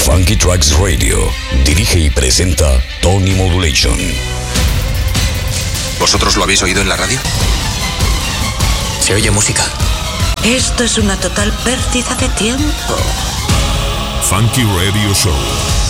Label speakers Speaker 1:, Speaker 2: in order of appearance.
Speaker 1: Funky Tracks Radio. Dirige y presenta Tony Modulation.
Speaker 2: ¿Vosotros lo habéis oído en la radio? Se oye música.
Speaker 3: Esto es una total pérdida de tiempo.
Speaker 4: Funky Radio Show.